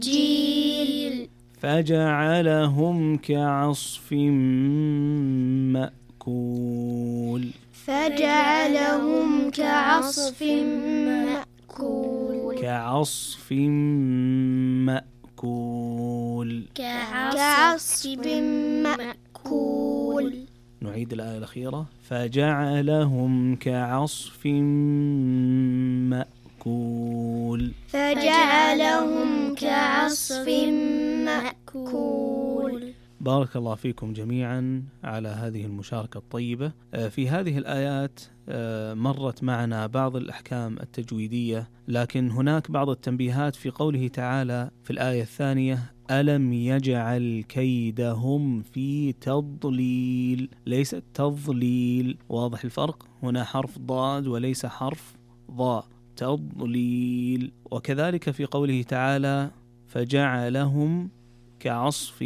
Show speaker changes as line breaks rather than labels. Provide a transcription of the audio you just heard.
جيل
فجعلهم كعصف مأكول.
فجعلهم كعصف مأكول.
كعصف مأكول.
كعصف مأكول.
نعيد الآية الأخيرة. فجعلهم كعصف مأكول.
فجعلهم كعصف مأكول.
بارك الله فيكم جميعا على هذه المشاركة الطيبة. في هذه الآيات مرت معنا بعض الأحكام التجويدية، لكن هناك بعض التنبيهات في قوله تعالى في الآية الثانية: ألم يجعل كيدهم في تضليل. ليس تضليل، واضح الفرق؟ هنا حرف ضاد وليس حرف ضاء، تضليل. وكذلك في قوله تعالى: فجعلهم كعصف